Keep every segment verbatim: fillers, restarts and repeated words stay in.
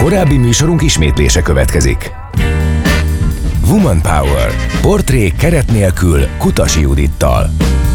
Korábbi műsorunk ismétlése következik. Woman Power. Portrék keret nélkül Kutasi Judittal.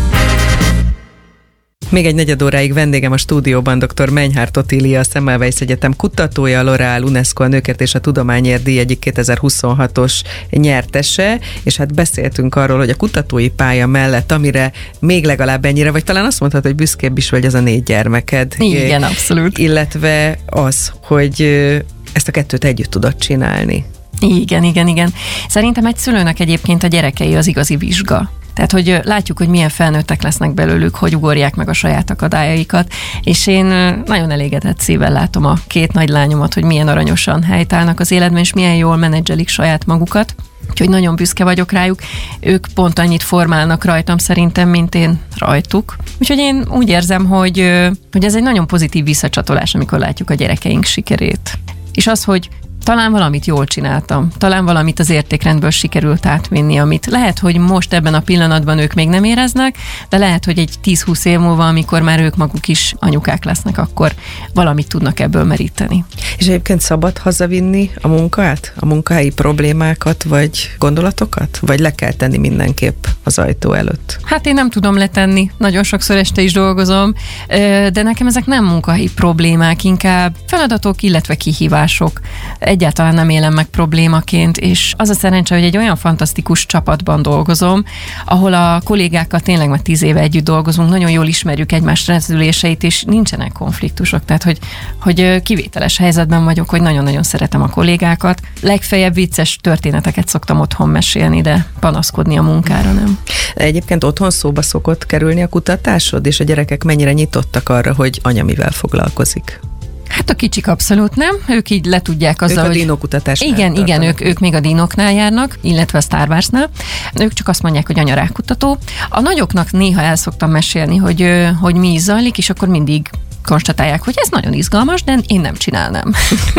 Még egy negyed óráig vendégem a stúdióban dr. Menyhárt Otília, a Semmelweis Egyetem kutatója, a L'Oréal UNESCO a Nőkért és a Tudományért díj egyik kétezer-huszonhatos nyertese, és hát beszéltünk arról, hogy a kutatói pálya mellett, amire még legalább ennyire, vagy talán azt mondhatod, hogy büszkébb is vagy, az a négy gyermeked. Igen, abszolút. Illetve az, hogy ezt a kettőt együtt tudod csinálni. Igen, igen, igen. Szerintem egy szülőnek egyébként a gyerekei az igazi vizsga. Tehát, hogy látjuk, hogy milyen felnőttek lesznek belőlük, hogy ugorják meg a saját akadályaikat, és én nagyon elégedett szívvel látom a két nagy lányomat, hogy milyen aranyosan helytállnak az életben, és milyen jól menedzselik saját magukat. Úgyhogy nagyon büszke vagyok rájuk. Ők pont annyit formálnak rajtam szerintem, mint én rajtuk. Úgyhogy én úgy érzem, hogy, hogy ez egy nagyon pozitív visszacsatolás, amikor látjuk a gyerekeink sikerét. És az, hogy talán valamit jól csináltam, talán valamit az értékrendből sikerült átvinni, amit lehet, hogy most ebben a pillanatban ők még nem éreznek, de lehet, hogy egy tíz-húsz év múlva, amikor már ők maguk is anyukák lesznek, akkor valamit tudnak ebből meríteni. És egyébként szabad hazavinni a munkát? A munkahelyi problémákat, vagy gondolatokat? Vagy le kell tenni mindenképp az ajtó előtt? Hát én nem tudom letenni, nagyon sokszor este is dolgozom, de nekem ezek nem munkahelyi problémák, inkább feladatok, illetve kihívások. Egyáltalán nem élem meg problémaként, és az a szerencse, hogy egy olyan fantasztikus csapatban dolgozom, ahol a kollégákkal tényleg már tíz éve együtt dolgozunk, nagyon jól ismerjük egymás rezüléseit, és nincsenek konfliktusok, tehát hogy, hogy kivételes helyzetben vagyok, hogy nagyon-nagyon szeretem a kollégákat. Legfeljebb vicces történeteket szoktam otthon mesélni, de panaszkodni a munkára nem. Egyébként otthon szóba szokott kerülni a kutatásod, és a gyerekek mennyire nyitottak arra, hogy anya mivel foglalkozik? Hát a kicsik abszolút nem, ők így le tudják azzal, ők a hogy... dinókutatásnál Igen, tartanak. igen, ők, ők még a dinóknál járnak, illetve a Star Warsnál. Ők csak azt mondják, hogy anya rákutató. A nagyoknak néha el szoktam mesélni, hogy, hogy mi is zajlik, és akkor mindig konstatálják, hogy ez nagyon izgalmas, de én nem csinálnám.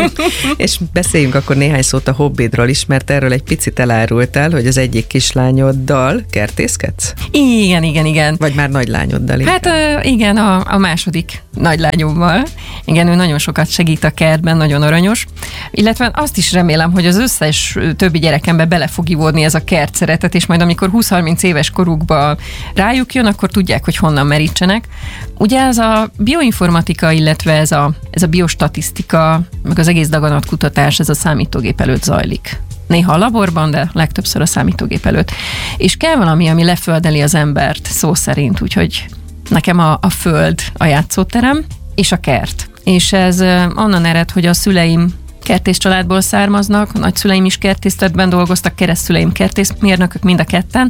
És beszéljünk akkor néhány szót a hobbidról is, mert erről egy picit elárultál, hogy az egyik kislányoddal kertészkedsz? Igen, igen, igen. Vagy már nagylányoddal inkább? Hát igen, a, a második nagylányommal. Igen, ő nagyon sokat segít a kertben, nagyon aranyos. Illetve azt is remélem, hogy az összes többi gyerekembe bele fog ivódni ez a kert szeretet, és majd amikor húsz-harminc éves korukba rájuk jön, akkor tudják, hogy honnan merítsenek. Ugye ez a bioinformatika, illetve ez a, ez a biostatisztika, meg az egész daganatkutatás, ez a számítógép előtt zajlik. Néha a laborban, de legtöbbször a számítógép előtt. És kell valami, ami leföldeli az embert szó szerint, úgyhogy nekem a, a föld a játszóterem, és a kert. És ez onnan ered, hogy a szüleim kertész családból származnak, a nagyszüleim is kertészletben dolgoztak, keresztszüleim kertészmérnökök mind a ketten,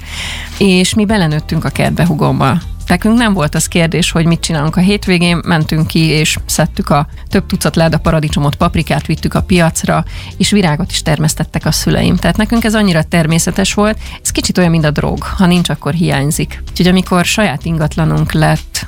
és mi belenőttünk a kertbe hugommal. Nekünk nem volt az kérdés, hogy mit csinálunk a hétvégén, mentünk ki, és szedtük a több tucat láda paradicsomot, paprikát, vittük a piacra, és virágot is termesztettek a szüleim. Tehát nekünk ez annyira természetes volt, ez kicsit olyan, mint a drog, ha nincs, akkor hiányzik. Úgyhogy amikor saját ingatlanunk lett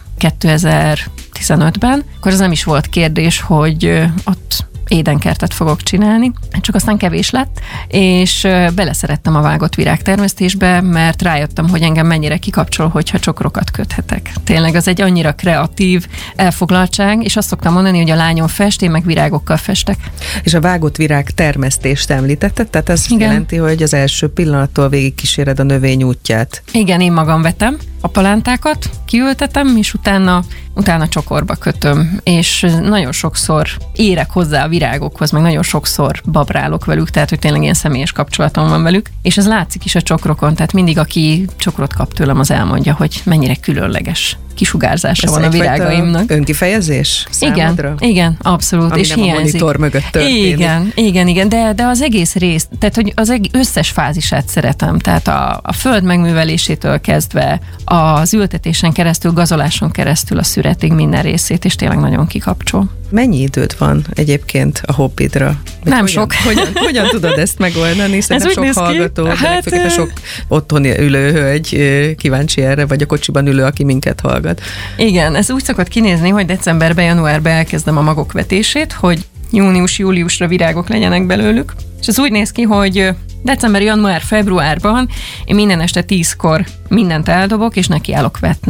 kétezer-tizenötben, akkor az nem is volt kérdés, hogy ott édenkertet fogok csinálni, csak aztán kevés lett, és beleszerettem a vágott virágtermesztésbe, mert rájöttem, hogy engem mennyire kikapcsol, hogyha csokrokat köthetek. Tényleg az egy annyira kreatív elfoglaltság, és azt szoktam mondani, hogy a lányom fest, én meg virágokkal festek. És a vágott virág termesztést említetted, tehát ez igen. Jelenti, hogy az első pillanattól végig kíséred a növény útját. Igen, én magam vetem a palántákat, kiültetem, és utána, utána csokorba kötöm, és nagyon sokszor érek hozzá a virágokhoz, meg nagyon sokszor babrálok velük, tehát hogy tényleg ilyen személyes kapcsolatom van velük, és ez látszik is a csokrokon, tehát mindig, aki csokrot kap tőlem, az elmondja, hogy mennyire különleges kisugárzása ez van a virágaimnak. Önkifejezés számodra? Igen, igen, abszolút, ami és nem hiányzik. A monitor mögött történik. Igen, igen, igen, de, de az egész rész, tehát hogy az egész összes fázisát szeretem, tehát a, a föld megművelésétől kezdve, az ültetésen keresztül, gazoláson keresztül a szüretig minden részét, és tényleg nagyon kikapcsol. Mennyi időd van egyébként a hobbidra? Nem hogyan, sok. Hogyan, hogyan tudod ezt megoldani? Szerintem sok hallgató, hát, de sok otthoni ülő hölgy kíváncsi erre, vagy a kocsiban ülő, aki minket hallgat. Igen, ez úgy szokott kinézni, hogy decemberben, januárban elkezdem a magok vetését, hogy június-júliusra virágok legyenek belőlük. És ez úgy néz ki, hogy december, január, februárban én minden este tízkor mindent eldobok, és nekiállok vetni.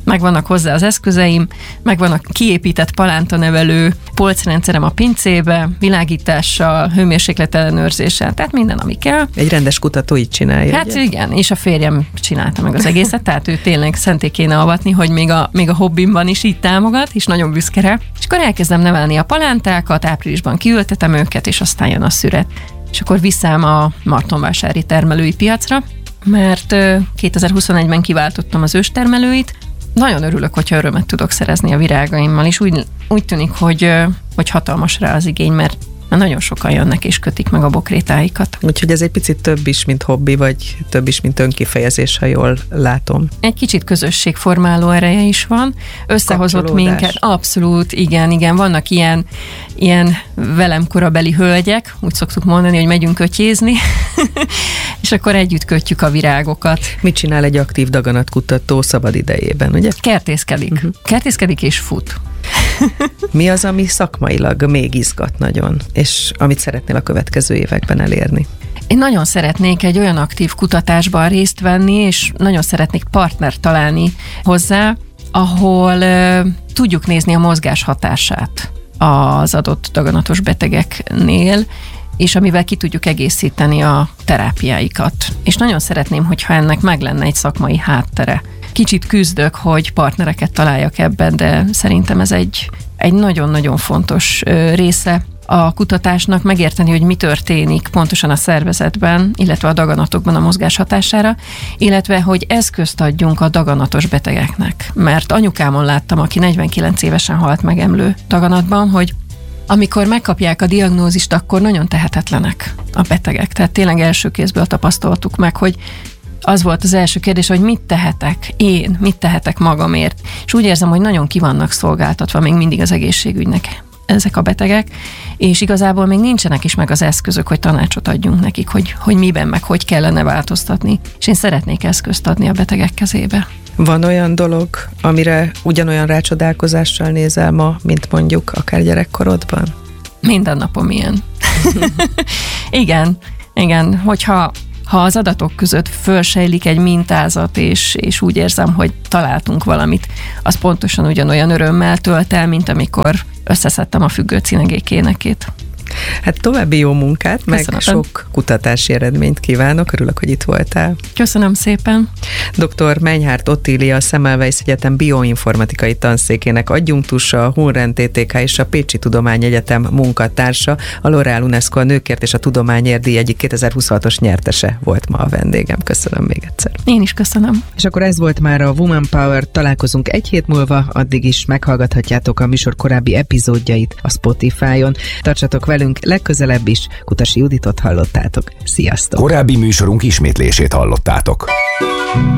megvannak hozzá az eszközeim, megvan a kiépített palántanevelő polcrendszerem a pincébe, világítással, hőmérséklet ellenőrzéssel, tehát minden, ami kell. Egy rendes kutató így csinálja. Hát ugye? Igen, és a férjem csinálta meg az egészet, tehát ő tényleg szenté kéne avatni, hogy még a, még a hobbimban is így támogat, és nagyon büszke rá. És akkor elkezdem nevelni a palántákat, áprilisban kiültetem őket, és aztán jön a szüret. És akkor viszem a martonvásári termelői piacra, mert kétezer-huszonegyben kiváltottam az őstermelőit. Nagyon örülök, hogyha örömet tudok szerezni a virágaimmal, és úgy, úgy tűnik, hogy, hogy hatalmas rá az igény, mert nagyon sokan jönnek és kötik meg a bokrétáikat. Úgyhogy ez egy picit több is, mint hobbi, vagy több is, mint önkifejezés, ha jól látom. Egy kicsit közösségformáló ereje is van. Összehozott minket. Abszolút, igen, igen. Vannak ilyen, ilyen velem korabeli hölgyek, úgy szoktuk mondani, hogy megyünk kötyézni, és akkor együtt kötjük a virágokat. Mit csinál egy aktív daganatkutató szabad idejében, ugye? Kertészkedik. Uh-huh. Kertészkedik és fut. Mi az, ami szakmailag még izgat nagyon, és amit szeretnél a következő években elérni? Én nagyon szeretnék egy olyan aktív kutatásban részt venni, és nagyon szeretnék partnert találni hozzá, ahol uh, tudjuk nézni a mozgás hatását az adott daganatos betegeknél, és amivel ki tudjuk egészíteni a terápiáikat. És nagyon szeretném, hogyha ennek meg lenne egy szakmai háttere. Kicsit küzdök, hogy partnereket találjak ebben, de szerintem ez egy, egy nagyon-nagyon fontos része a kutatásnak, megérteni, hogy mi történik pontosan a szervezetben, illetve a daganatokban a mozgás hatására, illetve hogy eszközt adjunk a daganatos betegeknek. Mert anyukámon láttam, aki negyvenkilenc évesen halt meg emlő daganatban, hogy amikor megkapják a diagnózist, akkor nagyon tehetetlenek a betegek. Tehát tényleg első kézből tapasztaltuk meg, hogy az volt az első kérdés, hogy mit tehetek én, mit tehetek magamért. És úgy érzem, hogy nagyon ki vannak szolgáltatva még mindig az egészségügynek ezek a betegek, és igazából még nincsenek is meg az eszközök, hogy tanácsot adjunk nekik, hogy, hogy miben, meg hogy kellene változtatni. És én szeretnék eszközt adni a betegek kezébe. Van olyan dolog, amire ugyanolyan rácsodálkozással nézel ma, mint mondjuk akár gyerekkorodban? Minden napom ilyen. igen, igen, hogyha ha az adatok között fölsejlik egy mintázat, és, és úgy érzem, hogy találtunk valamit, az pontosan ugyanolyan örömmel tölt el, mint amikor összeszedtem a függő cinegék énekét. Hát további jó munkát, Köszönöm. meg sok kutatási eredményt kívánok. Örülök, hogy itt voltál. Köszönöm szépen. doktor Menyhárt Otília, a Semmelweis Egyetem bioinformatikai tanszékének adjunktusa, a Hunren té té ká és a Pécsi Tudományegyetem munkatársa, a L'Oréal UNESCO a Nőkért és a Tudományért díj egyik kétezer-huszonhatos nyertese volt ma a vendégem. Köszönöm még egyszer. Én is köszönöm. És akkor ez volt már a Woman Power. Találkozunk egy hét múlva, addig is meghallgathatjátok a műsor korábbi epizódjait a Spotify-on. Tartsatok velünk legközelebb is. Kutasi Juditot hallottátok. Sziasztok! Korábbi műsorunk ismétlését hallottátok.